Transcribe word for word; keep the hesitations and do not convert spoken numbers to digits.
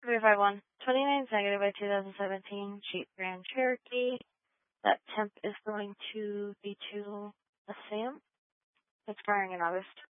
three five one. twenty-nine negative by two thousand seventeen Jeep Grand Cherokee. That temp is going to be to a Sam. Expiring in August.